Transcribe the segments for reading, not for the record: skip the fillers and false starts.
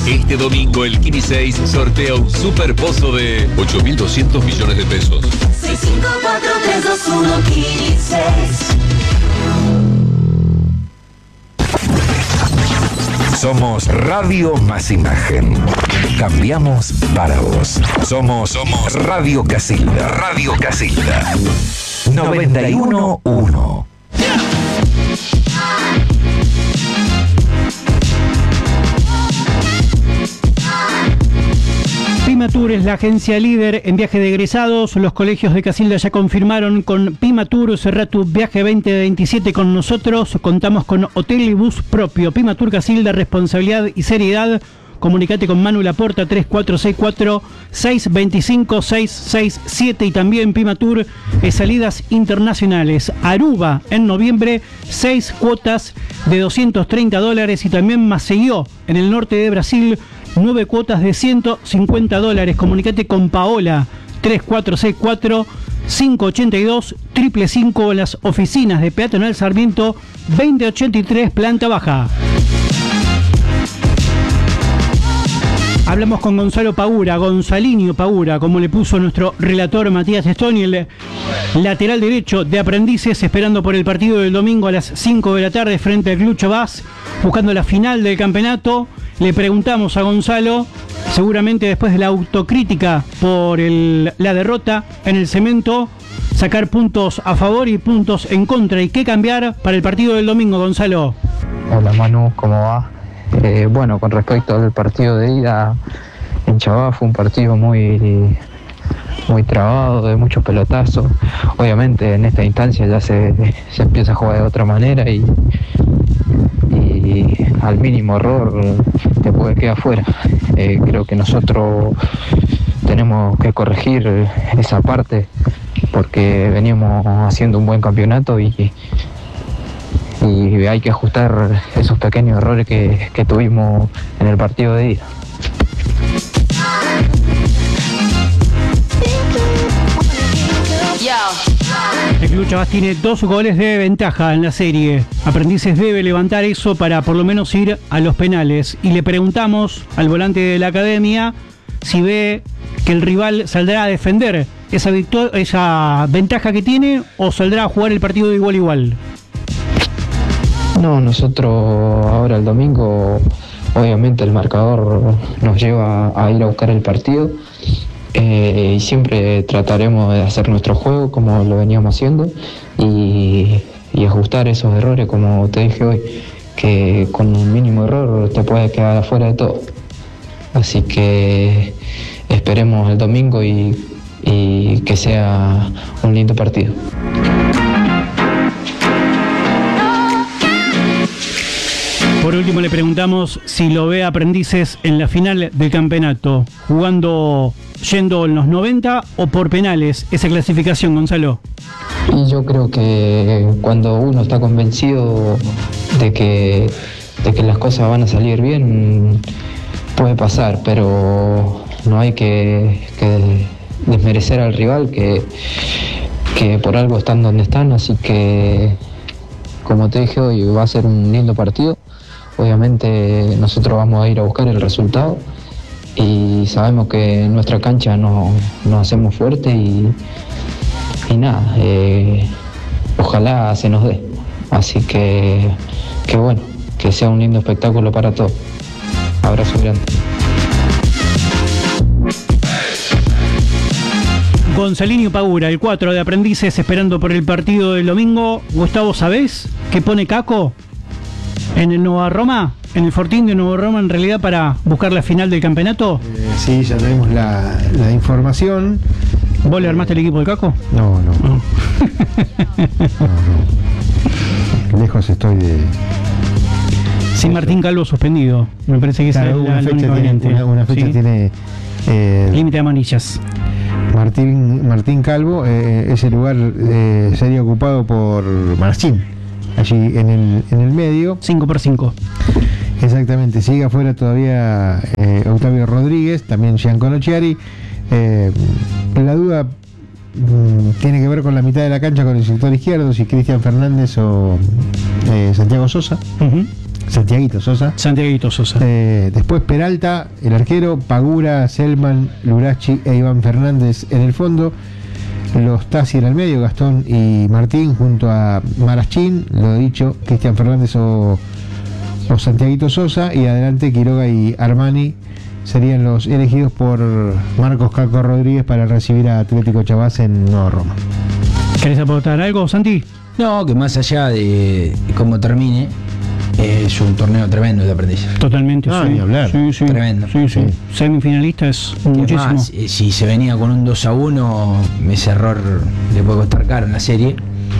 Este domingo el Kini 6 sortea un super pozo de 8.200 millones de pesos. 654-321 Kini 6. Somos Radio Más Imagen. Cambiamos para vos. Somos Radio Casilda. Radio Casilda. 91.1. Pimatur es la agencia líder en viaje de egresados. Los colegios de Casilda ya confirmaron con Pimatur. Cerrá tu viaje 2027 con nosotros. Contamos con hotel y bus propio. Pimatur Casilda, responsabilidad y seriedad. Comunicate con Manu Laporta 3464-625-667 y también Pimatur salidas internacionales. Aruba en noviembre, 6 cuotas de $230 y también Maceió en el norte de Brasil, 9 cuotas de $150. Comunicate con Paola 3464-582-555 en las oficinas de Peatonal Sarmiento 2083, planta baja. Hablamos con Gonzalo Pagura, Gonzalinho Pagura, como le puso nuestro relator Matías Stoni, el lateral derecho de Aprendices, esperando por el partido del domingo a las 5 de la tarde frente al Club Chabás, buscando la final del campeonato. Le preguntamos a Gonzalo, seguramente después de la autocrítica por la derrota en el Cemento, sacar puntos a favor y puntos en contra. ¿Y qué cambiar para el partido del domingo, Gonzalo? Hola Manu, ¿cómo va? Bueno, con respecto al partido de ida en Chabás, fue un partido muy trabado, de muchos pelotazos. Obviamente en esta instancia ya se empieza a jugar de otra manera y al mínimo error te puede quedar fuera. Creo que nosotros tenemos que corregir esa parte porque veníamos haciendo un buen campeonato y hay que ajustar esos pequeños errores que tuvimos en el partido de ida. El Club Chabás tiene 2 goles de ventaja en la serie. Aprendices debe levantar eso para por lo menos ir a los penales. Y le preguntamos al volante de la academia si ve que el rival saldrá a defender esa ventaja que tiene o saldrá a jugar el partido de igual a igual. No, nosotros ahora el domingo, obviamente el marcador nos lleva a ir a buscar el partido y siempre trataremos de hacer nuestro juego como lo veníamos haciendo y ajustar esos errores, como te dije hoy, que con un mínimo error te puedes quedar afuera de todo. Así que esperemos el domingo y que sea un lindo partido. Por último le preguntamos si lo ve a Aprendices en la final del campeonato, yendo en los 90 o por penales, esa clasificación, Gonzalo. Y yo creo que cuando uno está convencido de que las cosas van a salir bien, puede pasar, pero no hay que desmerecer al rival, que por algo están donde están, así que como te dije hoy, va a ser un lindo partido. Obviamente nosotros vamos a ir a buscar el resultado y sabemos que en nuestra cancha nos hacemos fuerte y nada, ojalá se nos dé. Así que bueno, que sea un lindo espectáculo para todos. Abrazo grande. Gonzalinho Pagura, el 4 de Aprendices, esperando por el partido del domingo. Gustavo, ¿sabés qué pone Caco en el Nueva Roma? En el Fortín de Nueva Roma, en realidad, para buscar la final del campeonato. Sí, ya tenemos la información. ¿Vos le armaste el equipo de Caco? No. Lejos estoy de... Sin Martín Calvo suspendido. Me parece que claro, esa es la única variante. Una fecha ¿sí? Tiene... límite de manillas. Martín Calvo, ese lugar sería ocupado por Marchín, allí en el medio. 5x5. Exactamente, sigue afuera todavía Octavio Rodríguez, también Giancono Chiari. La duda tiene que ver con la mitad de la cancha, con el sector izquierdo, si Cristian Fernández o Santiago Sosa. Uh-huh. Santiaguito Sosa. Santiaguito Sosa. Después Peralta, el arquero, Pagura, Selman, Lurachi e Iván Fernández en el fondo. Los Tassi en el medio, Gastón y Martín, junto a Marachín, lo dicho, Cristian Fernández o Santiaguito Sosa, y adelante Quiroga y Armani serían los elegidos por Marcos Caco Rodríguez para recibir a Atlético Chavás en Nueva Roma. ¿Querés aportar algo, Santi? No, que más allá de cómo termine, es un torneo tremendo de aprendiz. Totalmente, sí. Ni hablar. Sí. Tremendo. Sí. Semifinalista es muchísimo. Además, si se venía con un 2-1, ese error le puede costar caro en la serie.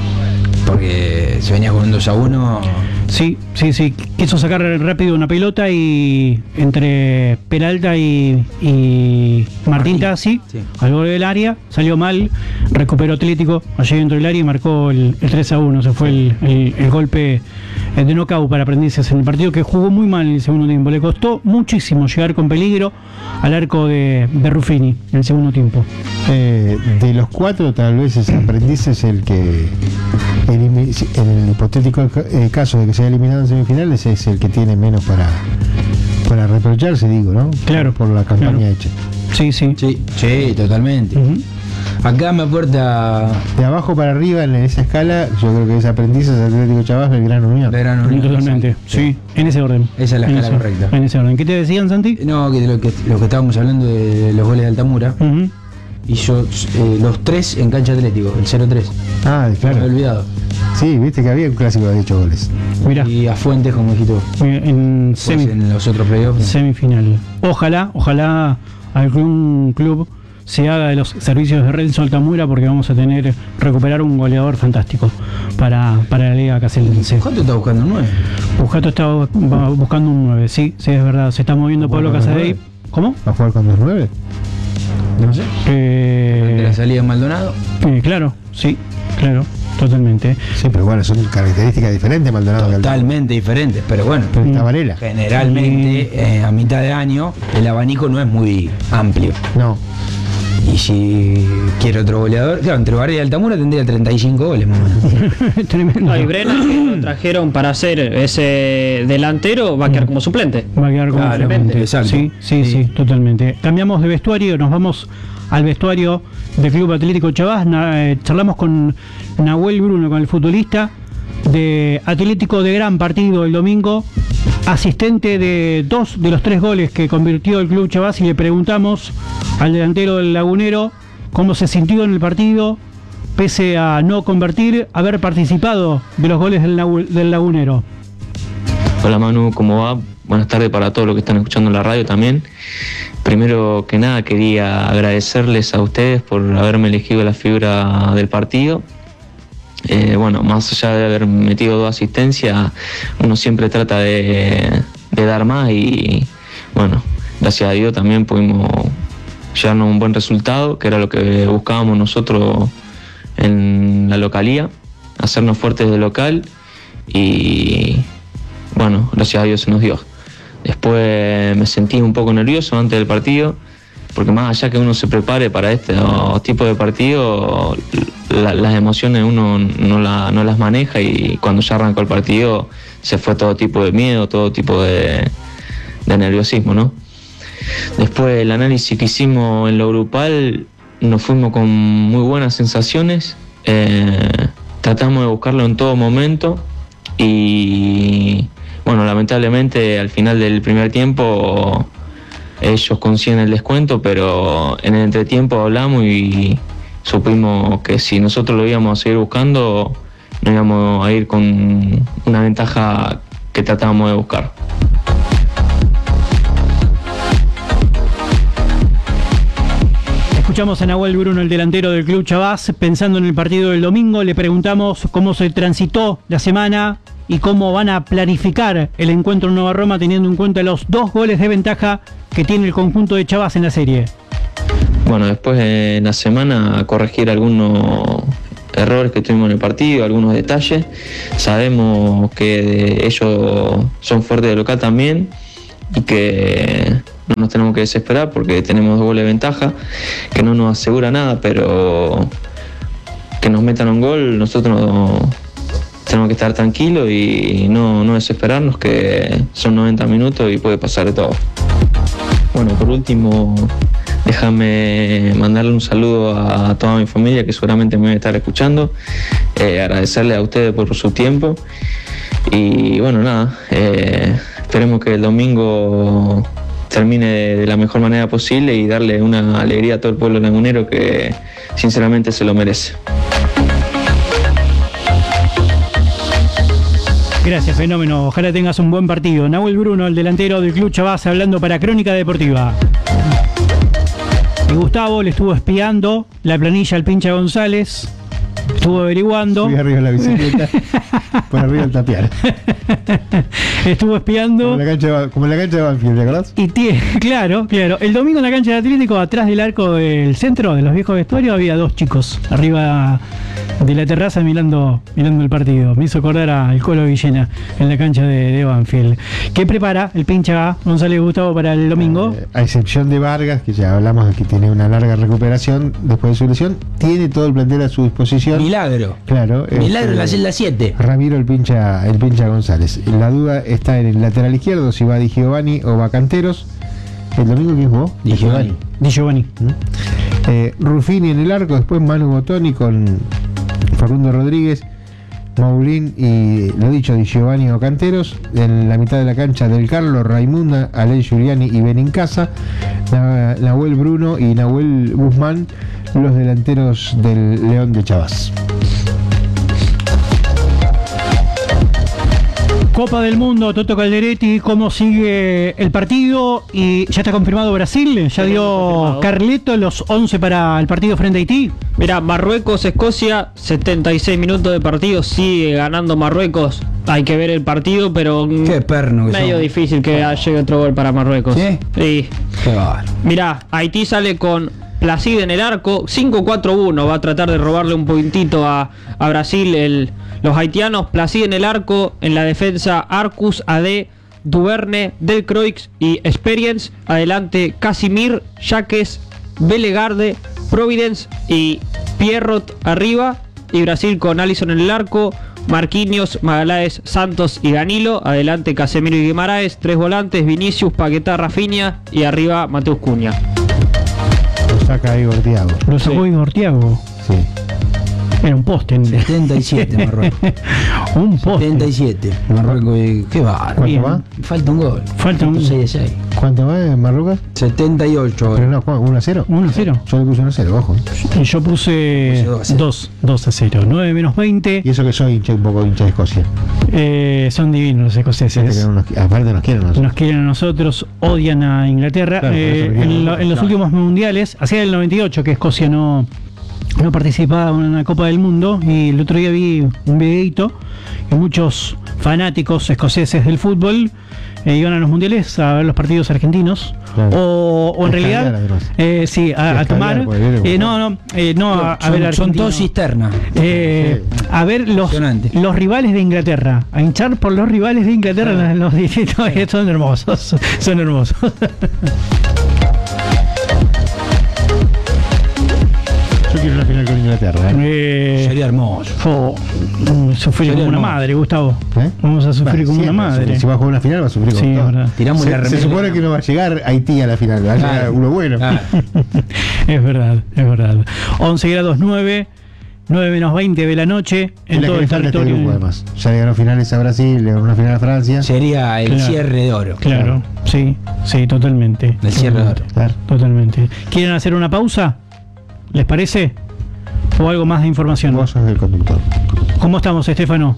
Porque se venía con un 2-1. Sí. Quiso sacar rápido una pelota y entre Peralta y Martín Tassi, sí, al borde del área, salió mal, recuperó Atlético allí dentro del área y marcó el 3-1. Se fue el golpe de knockout para Aprendices en el partido, que jugó muy mal en el segundo tiempo. Le costó muchísimo llegar con peligro al arco de Ruffini en el segundo tiempo. De los cuatro, tal vez es Aprendices el que, en el hipotético caso de que sea eliminado en semifinales, es el que tiene menos para reprocharse, digo, ¿no? Claro, por la campaña claro. hecha. Sí. Totalmente. Uh-huh. Acá me aporta De abajo para arriba, en esa escala, yo creo que es Aprendices, Atlético Chavás, Belgrano Unión. Verano Unión. Totalmente, sí, en ese orden. Esa es la En escala correcta. En ese orden. ¿Qué te decían, Santi? No, que de lo que estábamos hablando de los goles de Altamura. Uh-huh. Y yo, los 3 en cancha Atlético, el 0-3. Ah, Me claro. había olvidado. Sí, viste que había un clásico de 8 goles. Mirá, Y a Fuentes, como dijiste vos. en Pues en los otros playoffs. semifinal. Ojalá algún club se haga de los servicios de Renzo Altamura, porque vamos a recuperar un goleador fantástico para la Liga Caselense. ¿Cuánto está buscando? 9. Bujato está buscando un 9, sí, es verdad. Se está moviendo Pablo Bueno, Casadei. 9. ¿Cómo? ¿Va a jugar con 2-9? No sé. De la salida de Maldonado. Claro, sí, claro, totalmente. Sí, pero bueno, son características diferentes, Maldonado. que Altamura. Totalmente diferentes, pero bueno. Pero está Varela. Generalmente, a mitad de año, el abanico no es muy amplio. No. Y si quiere otro goleador, claro, entre Varela y Altamura tendría 35 goles más o menos. Tremendo. No, y Brena, que lo trajeron para hacer ese delantero, va a quedar como suplente. Va a quedar como Claro, suplente. exacto. Sí, totalmente. Cambiamos de vestuario, nos vamos al vestuario del Club Atlético Chavás. Charlamos con Nahuel Bruno, con el futbolista de Atlético, de gran partido el domingo, asistente de 2 de los 3 goles que convirtió el Club Chavás, y le preguntamos al delantero del Lagunero cómo se sintió en el partido, pese a no convertir, haber participado de los goles del Lagunero. Hola Manu, ¿cómo va? Buenas tardes para todos los que están escuchando en la radio también. Primero que nada quería agradecerles a ustedes por haberme elegido la figura del partido. Bueno, más allá de haber metido 2 asistencias, uno siempre trata de dar más, y bueno, gracias a Dios también pudimos llevarnos un buen resultado, que era lo que buscábamos nosotros en la localía, hacernos fuertes de local, y bueno, gracias a Dios se nos dio. Después me sentí un poco nervioso antes del partido, porque más allá que uno se prepare para este tipo de partido, las emociones uno no las maneja, y cuando ya arrancó el partido se fue todo tipo de miedo, todo tipo de nerviosismo, ¿no? Después el análisis que hicimos en lo grupal, nos fuimos con muy buenas sensaciones, tratamos de buscarlo en todo momento, y bueno, lamentablemente al final del primer tiempo ellos consiguen el descuento, pero en el entretiempo hablamos y supimos que si nosotros lo íbamos a seguir buscando, no íbamos a ir con una ventaja que tratábamos de buscar. Escuchamos a Nahuel Bruno, el delantero del Club Chavás, pensando en el partido del domingo. Le preguntamos cómo se transitó la semana y cómo van a planificar el encuentro en Nueva Roma, teniendo en cuenta los 2 goles de ventaja que tiene el conjunto de Chavás en la serie. Bueno, después en la semana corregir algunos errores que tuvimos en el partido, algunos detalles. Sabemos que ellos son fuertes de local también, y que no nos tenemos que desesperar porque tenemos 2 goles de ventaja, que no nos asegura nada, pero que nos metan un gol, nosotros tenemos que estar tranquilos y no desesperarnos, que son 90 minutos y puede pasar de todo. Bueno, por último, déjame mandarle un saludo a toda mi familia que seguramente me va a estar escuchando, agradecerle a ustedes por su tiempo y bueno, nada, esperemos que el domingo termine de la mejor manera posible y darle una alegría a todo el pueblo lagunero que sinceramente se lo merece. Gracias, fenómeno. Ojalá tengas un buen partido. Nahuel Bruno, el delantero del Club Chabás, hablando para Crónica Deportiva. Y Gustavo le estuvo espiando la planilla al pincha González. Estuvo averiguando. Fui arriba de la bicicleta. Por arriba del tapiar. Estuvo espiando. Como en la cancha de Banfield, ¿te acordás? Y claro. El domingo en la cancha de Atlético, atrás del arco del centro de los viejos vestuarios, había 2 chicos arriba de la terraza mirando el partido. Me hizo acordar al Colo Villena en la cancha de Banfield. ¿Qué prepara el pincha González Gustavo para el domingo? A excepción de Vargas, que ya hablamos de que tiene una larga recuperación después de su lesión, tiene todo el plantel a su disposición. Milagro. Claro. Milagro en la celda 7. Ramiro el pincha González. La duda está en el lateral izquierdo, si va Di Giovanni o va Canteros. ¿El domingo quién jugó? Di Giovanni. Ruffini en el arco, después Manu Botoni con Facundo Rodríguez, Maulín y, lo dicho, Di Giovanni o Canteros. En la mitad de la cancha Del Carlo, Raimunda, Alei Giuliani y Benincasa, Nahuel Bruno y Nahuel Guzmán, los delanteros del León de Chabás. Copa del Mundo, Toto Calderetti, ¿cómo sigue el partido? Y ya está confirmado Brasil, ya dio Carleto los 11 para el partido frente a Haití. Mira, Marruecos-Escocia, 76 minutos de partido, sigue ganando Marruecos. Hay que ver el partido, pero qué perno que medio son. Difícil que llegue otro gol para Marruecos. ¿Sí? Sí. Qué bárbaro. Mira, Haití sale con Placide en el arco, 5-4-1, va a tratar de robarle un puntito a Brasil los haitianos. Placide en el arco, en la defensa Arcus, AD, Duverne, Delcroix y Experience. Adelante Casimir, Jaques, Belegarde, Providence y Pierrot arriba. Y Brasil con Alisson en el arco, Marquinhos, Magaláes, Santos y Danilo. Adelante Casemiro y Guimaraes, 3 volantes, Vinicius, Paquetá, Rafinha y arriba Mateus Cunha. Lo saca Igor Thiago. Lo sacó Igor Thiago. Sí. Era un poste. 77 Marruecos. Un poste. 77 Marruecos. Qué bárbaro. ¿Cuánto va? Falta un gol. Falta un 6-6. ¿Cuánto va en Marruecos? 78. Pero no, 1-0. 1-0. Yo le puse 1-0, ojo. Y yo puse 2-0. 9 menos 20. Y eso que soy un poco hincha de Escocia. Son divinos los escoceses. Aparte nos quieren a nosotros. Nos quieren a nosotros, odian a Inglaterra. Claro, en los últimos mundiales, hacia el 98, que Escocia no participaba en una Copa del Mundo, y el otro día vi un videito que muchos fanáticos escoceses del fútbol iban a los mundiales a ver los partidos argentinos, claro. o en realidad sí, a tomar a ver argentinos. Son todos cisternas. A ver los rivales de Inglaterra, a hinchar por los rivales de Inglaterra en los distintos. Son hermosos. Yo quiero una final con Inglaterra. Sería hermoso. Sufrir como una madre, Gustavo. Vamos a sufrir como una madre. Si va a jugar una final, va a sufrir como todo. Tiramos la remera. Se supone que no va a llegar Haití a la final, va a llegar uno bueno. Es verdad. 11 grados 9 menos 20 de la noche en todo el territorio. Grupo, además. Ya le ganó finales a Brasil, le ganó una final a Francia. Sería el cierre de oro. Claro, sí, totalmente. El cierre de oro. Claro. Totalmente. ¿Quieren hacer una pausa? ¿Les parece? ¿O algo más de información? Vos sos el conductor. ¿Cómo estamos, Estefano?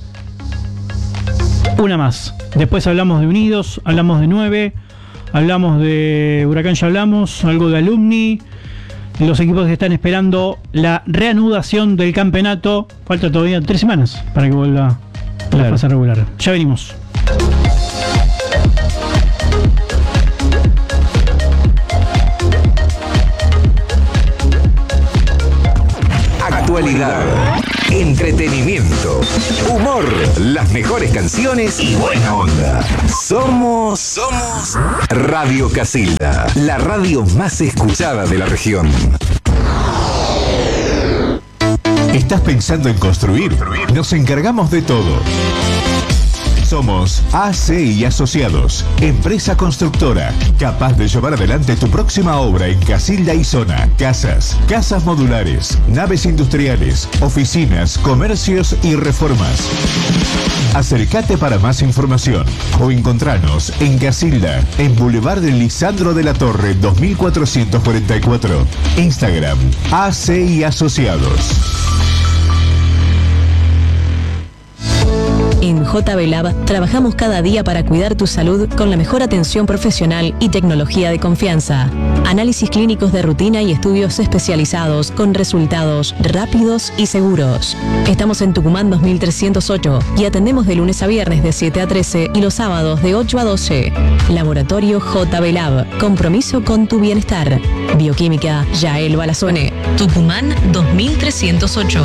Una más. Después hablamos de Unidos, hablamos de 9, hablamos de Huracán, ya hablamos, algo de Alumni, los equipos que están esperando la reanudación del campeonato. Falta todavía 3 semanas para que vuelva la fase regular. Ya venimos. Actualidad, entretenimiento, humor, las mejores canciones y buena onda. Somos Radio Casilda, la radio más escuchada de la región. ¿Estás pensando en construir? Nos encargamos de todo. Somos AC y Asociados, empresa constructora, capaz de llevar adelante tu próxima obra en Casilda y zona. Casas modulares, naves industriales, oficinas, comercios y reformas. Acércate para más información o encontranos en Casilda, en Boulevard de Lisandro de la Torre 2444. Instagram, AC y Asociados. En JB Lab trabajamos cada día para cuidar tu salud con la mejor atención profesional y tecnología de confianza. Análisis clínicos de rutina y estudios especializados con resultados rápidos y seguros. Estamos en Tucumán 2308 y atendemos de lunes a viernes de 7 a 13 y los sábados de 8 a 12. Laboratorio JB Lab. Compromiso con tu bienestar. Bioquímica Yael Balazone. Tucumán 2308.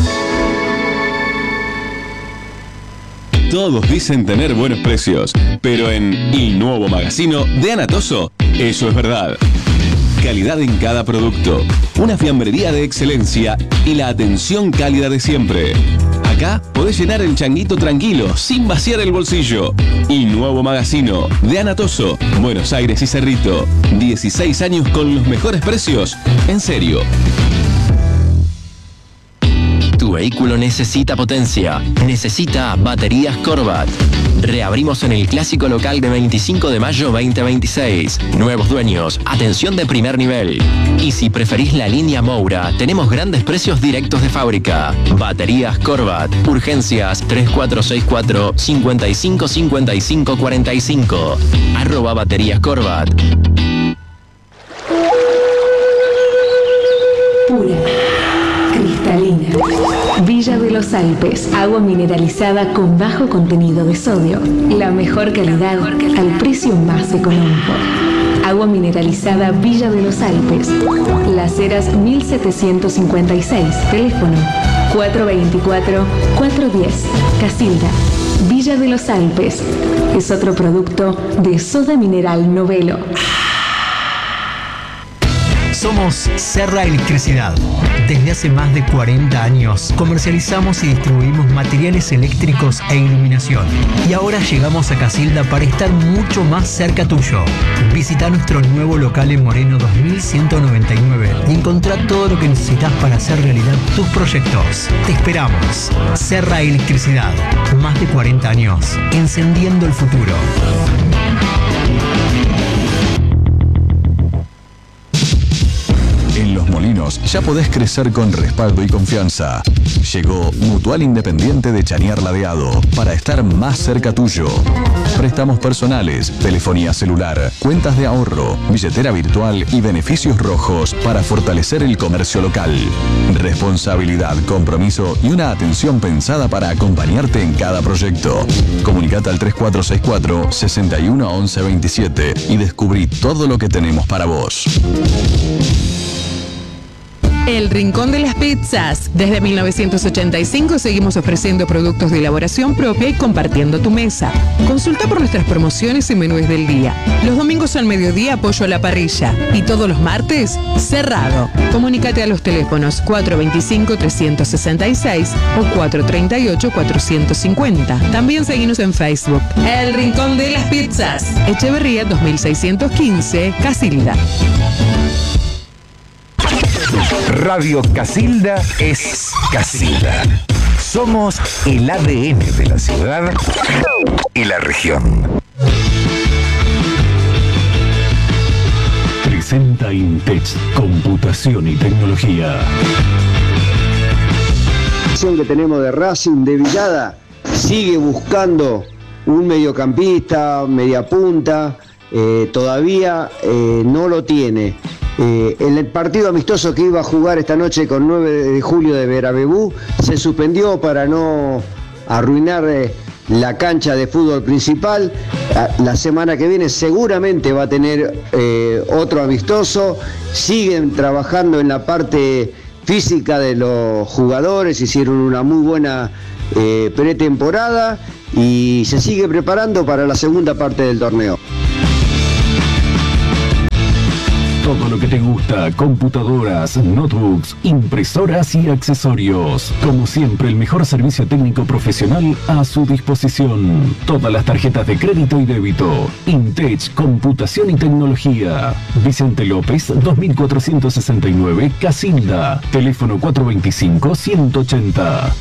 Todos dicen tener buenos precios, pero en El Nuevo Magazino de Anatoso, eso es verdad. Calidad en cada producto, una fiambrería de excelencia y la atención cálida de siempre. Acá podés llenar el changuito tranquilo, sin vaciar el bolsillo. El Nuevo Magazino de Anatoso, Buenos Aires y Cerrito. 16 años con los mejores precios. En serio. Tu vehículo necesita potencia, necesita baterías Corvat. Reabrimos en el clásico local de 25 de mayo 2026. Nuevos dueños, atención de primer nivel. Y si preferís la línea Moura, tenemos grandes precios directos de fábrica. Baterías Corvat, urgencias 3464 55 55 45. @baterías Corvat. Pura, cristalina. Villa de los Alpes, agua mineralizada con bajo contenido de sodio. La mejor calidad al precio más económico. Agua mineralizada Villa de los Alpes. Las Heras 1756. Teléfono 424-410. Casilda. Villa de los Alpes. Es otro producto de Soda Mineral Novelo. Somos Serra Electricidad. Desde hace más de 40 años comercializamos y distribuimos materiales eléctricos e iluminación. Y ahora llegamos a Casilda para estar mucho más cerca tuyo. Visita nuestro nuevo local en Moreno 2199 y encontrá todo lo que necesitas para hacer realidad tus proyectos. Te esperamos. Serra Electricidad. Más de 40 años encendiendo el futuro. En Los Molinos ya podés crecer con respaldo y confianza. Llegó Mutual Independiente de Chañar Ladeado para estar más cerca tuyo. Préstamos personales, telefonía celular, cuentas de ahorro, billetera virtual y beneficios rojos para fortalecer el comercio local. Responsabilidad, compromiso y una atención pensada para acompañarte en cada proyecto. Comunicate al 3464 61 11 27 y descubrí todo lo que tenemos para vos. El Rincón de las Pizzas. Desde 1985 seguimos ofreciendo productos de elaboración propia y compartiendo tu mesa. Consulta por nuestras promociones y menús del día. Los domingos al mediodía pollo a la parrilla y todos los martes cerrado. Comunícate a los teléfonos 425-366 o 438-450. También seguimos en Facebook. El Rincón de las Pizzas. Echeverría 2615, Casilda. Radio Casilda es Casilda. Somos el ADN de la ciudad y la región. Presenta Intech Computación y Tecnología. La que tenemos de Racing de Villada sigue buscando un mediocampista, media punta, todavía no lo tiene. En el partido amistoso que iba a jugar esta noche con 9 de julio de Verabebú se suspendió para no arruinar la cancha de fútbol principal. La semana que viene seguramente va a tener otro amistoso. Siguen trabajando en la parte física de los jugadores, hicieron una muy buena pretemporada y se sigue preparando para la segunda parte del torneo. Todo lo que te gusta, computadoras, notebooks, impresoras y accesorios. Como siempre, el mejor servicio técnico profesional a su disposición. Todas las tarjetas de crédito y débito. Intech Computación y Tecnología. Vicente López, 2469, Casilda. Teléfono 425-180.